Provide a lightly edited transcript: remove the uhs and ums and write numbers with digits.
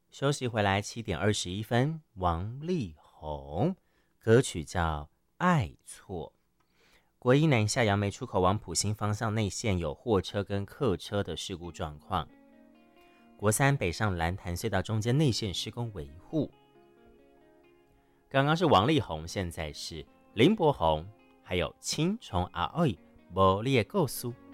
休息回来7:21，王力宏，歌曲叫《爱错》。国一南下杨梅出口往埔心方向内线有货车跟客车的事故状况。国三北上蓝潭隧道中间内线施工维护。刚刚是王力宏，现在是林柏宏，还有青虫阿爱无你的故事。